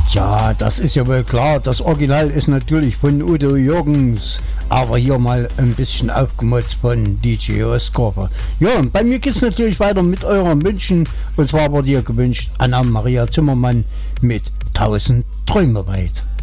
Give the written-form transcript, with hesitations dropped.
Ja, das ist ja wohl klar. Das Original ist natürlich von Udo Jürgens, aber hier mal ein bisschen aufgemotzt von DJ Oscorp. Ja, und bei mir geht es natürlich weiter mit euren Wünschen. Und zwar wurde hier gewünscht Anna-Maria Zimmermann mit 1000 Träume weit.